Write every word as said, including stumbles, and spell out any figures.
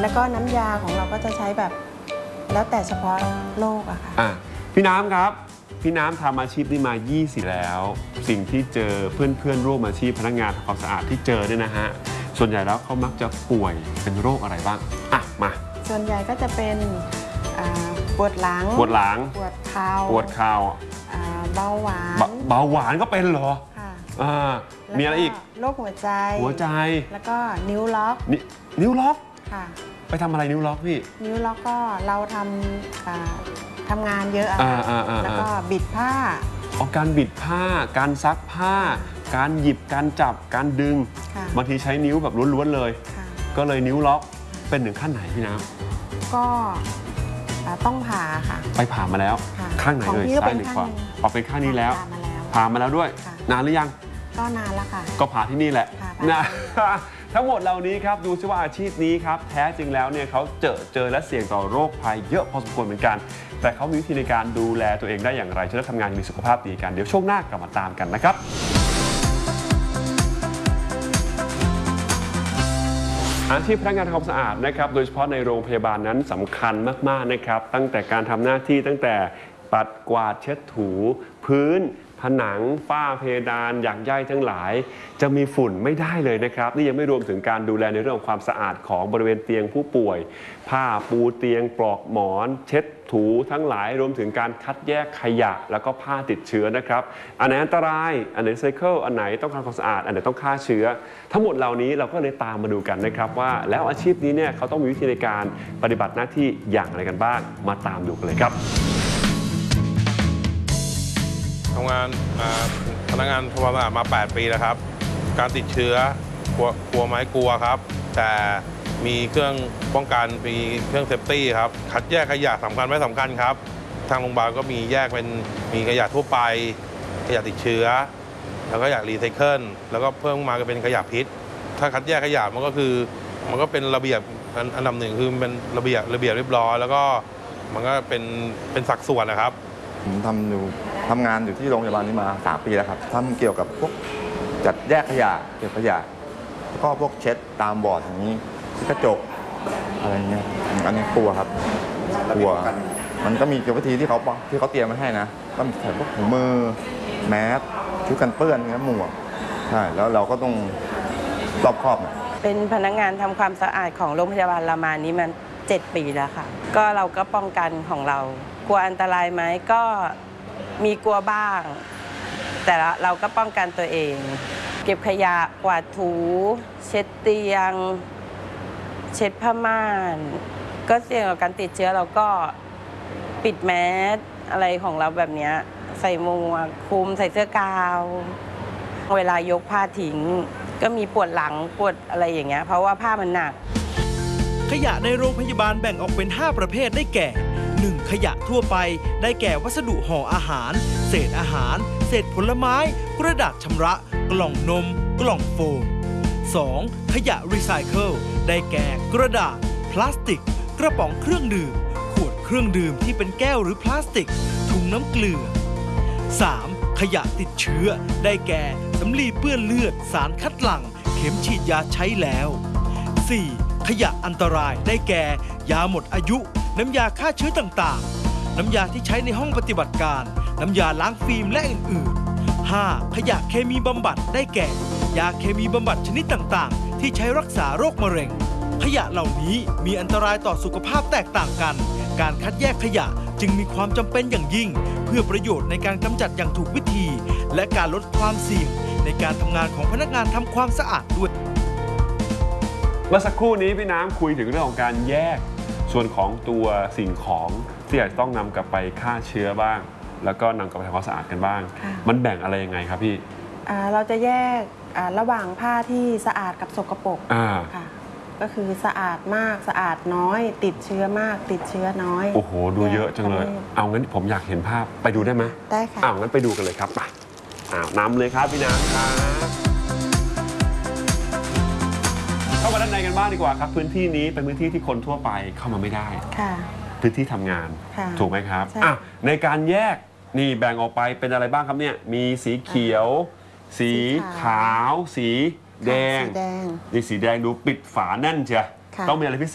แล้วก็น้ำยาของเราก็จะใช้แบบแล้วแต่เฉพาะโรคอะค่ะอ่ะพี่น้ำครับพี่น้ำทำอาชีพนี้มายี่สิบแล้ว สิ่งที่เจอเพื่อนเพื่อนร่วมอาชีพพนักงานทำความสะอาดที่เจอเนี่ยนะฮะส่วนใหญ่แล้วเขามักจะป่วยเป็นโรคอะไรบ้างอ่ะมาส่วนใหญ่ก็จะเป็นปวดหลังปวดหลังปวดเข่าปวดเข่าเบาหวานเบาหวานก็เป็นเหรอค่ะมีอะไรอีกโรคหัวใจหัวใจแล้วก็นิ้วล็อกนิ้วล็อกค่ะไปทำอะไรนิ้วล็อกพี่นิ้วล็อกก็เราทำทำงานเยอะแล้วก็บิดผ้าเอาการบิดผ้าการซักผ้าการหยิบการจับการดึงบางทีใช้นิ้วแบบล้วนๆเลยก็เลยนิ้วล็อกเป็นถึงขั้นไหนพี่น้ำก็ต้องผ่าค่ะไปผ่ามาแล้วข้างไหนเลยซ้ายหรือขวาพอเป็นข้างนี้แล้วผ่ามาแล้วด้วยนานหรือยังก็นานแล้วค่ะก็ผ่าที่นี่แหละนะทั้งหมดเหล่านี้ครับดูซิว่าอาชีพนี้ครับแท้จริงแล้วเนี่ยเขาเจอเจอและเสี่ยงต่อโรคภัยเยอะพอสมควรเหมือนกันแต่เขามีวิธีในการดูแลตัวเองได้อย่างไรจะได้ทำงานมีสุขภาพดีกันเดี๋ยวช่วงหน้ากลับมาตามกันนะครับอาชีพพนักงานทำความสะอาดนะครับโดยเฉพาะในโรงพยาบาลนั้นสำคัญมากๆนะครับตั้งแต่การทำหน้าที่ตั้งแต่ปัดกวาดเช็ดถูพื้นผนังฝ้าเพดานหยักใยทั้งหลายจะมีฝุ่นไม่ได้เลยนะครับนี่ยังไม่รวมถึงการดูแลในเรื่องของความสะอาดของบริเวณเตียงผู้ป่วยผ้าปูเตียงปลอกหมอนเช็ดถูทั้งหลายรวมถึงการคัดแยกขยะแล้วก็ผ้าติดเชื้อนะครับอันไหนอันตรายอันไหนไซเคิลอันไหนต้องการความสะอาดอันไหนต้องฆ่าเชื้อทั้งหมดเหล่านี้เราก็เลยตามมาดูกันนะครับว่าแล้วอาชีพนี้เนี่ยเขาต้องมีวิธีในการปฏิบัติหน้าที่อย่างไรกันบ้างมาตามดูกันเลยครับทำงานพนักงานทำความสะอาดมาแปดปีแล้วครับการติดเชื้อกลัวกลัวไหมกลัวครับแต่มีเครื่องป้องกันมีเครื่องเซฟตี้ครับคัดแยกขยะสำคัญไม่สำคัญครับทางโรงพยาบาลก็มีแยกเป็นมีขยะทั่วไปขยะติดเชื้อแล้วก็ขยะรีไซเคิลแล้วก็เพิ่มมาก็เป็นขยะพิษถ้าคัดแยกขยะมันก็คือมันก็เป็นระเบียบอันดับหนึ่งคือเป็นระเบียบระเบียบเรียบร้อยแล้วก็มันก็เป็นเป็นสัดส่วนนะครับผมทำอยู่ทำงานอยู่ที่โรงพยาบาลนี้มาสามปีแล้วครับทำเกี่ยวกับพวกจัดแยกขยะเก็บขยะแล้วก็พวกเช็ดตามบอร์ดอย่างนี้กระจกอะไรเงี้ยอันนี้กลัวครับกลัวมันก็มีวิธีที่เขาที่เขาเตรียมมาให้นะก็มีพวกถุงมือแมสชุดกันเปื้อนหมวกใช่แล้วเราก็ต้องรอบคอบเป็นพนักงานทำความสะอาดของโรงพยาบาลรามานี้มันเจ็ดปีแล้วค่ะก็เราก็ป้องกันของเรากลัวอันตรายไหมก็มีกลัวบ้างแต่เราก็ป้องกันตัวเองเก็บขยะกวาดถูเช็ดเตียงเช็ดผ้าม่านก็เสี่ยงกับการติดเชื้อเราก็ปิดแมสอะไรของเราแบบนี้ใส่หมวกคลุมใส่เสื้อกาวเวลายกผ้าทิ้งก็มีปวดหลังปวดอะไรอย่างเงี้ยเพราะว่าผ้ามันหนักขยะในโรงพยาบาลแบ่งออกเป็นห้าประเภทได้แก่หนึ่งขยะทั่วไปได้แก่วัสดุห่ออาหารเศษอาหารเศษผลไม้กระดาษชำระกล่องนมกล่องโฟม สอง. ขยะรีไซเคิลได้แก่กระดาษพลาสติกกระป๋องเครื่องดื่มขวดเครื่องดื่มที่เป็นแก้วหรือพลาสติกถุงน้ำเกลือ สาม. ขยะติดเชื้อได้แก่สำลีเปื้อนเลือดสารคัดหลั่งเข็มฉีดยาใช้แล้ว สี่. ขยะอันตรายได้แก่ยาหมดอายุน้ำยาฆ่าเชื้อต่างๆน้ำยาที่ใช้ในห้องปฏิบัติการน้ำยาล้างฟิล์มและอื่นๆ ห้า. ขยะเคมีบำบัดได้แก่ยาเคมีบำบัดชนิดต่างๆที่ใช้รักษาโรคมะเร็งขยะเหล่านี้มีอันตรายต่อสุขภาพแตกต่างกันการคัดแยกขยะจึงมีความจำเป็นอย่างยิ่งเพื่อประโยชน์ในการกำจัดอย่างถูกวิธีและการลดความเสี่ยงในการทำงานของพนักงานทำความสะอาดด้วยเมื่อสักครู่นี้พี่น้ำคุยถึงเรื่องของการแยกส่วนของตัวสิ่งของที่อาจจะต้องนำกลับไปฆ่าเชื้อบ้างแล้วก็นำกลับไปทำความสะอาดกันบ้างมันแบ่งอะไรยังไงครับพี่เราจะแยกระหว่างผ้าที่สะอาดกับสกปรกค่ะก็คือสะอาดมากสะอาดน้อยติดเชื้อมากติดเชื้อน้อยโอ้โหดูเยอะจังเลยเอางั้นผมอยากเห็นภาพไปดูได้ไหมได้ค่ะเอางั้นไปดูกันเลยครับไปอ้าวนำเลยครับพี่น้ำครับเข้ามาด้านในกันบ้างดีกว่าครับพื้นที่นี้เป็นพื้นที่ที่คนทั่วไปเข้ามาไม่ได้ค่ะพื้นที่ทำงานถูกไหมครับอ่ะในการแยกนี่แบ่งออกไปเป็นอะไรบ้างครับเนี่ยมีสีเขียวสีขาวสีแดงนี่สีแดงดูปิดฝาแน่นเชียวต้องมีอะไรพิเศษ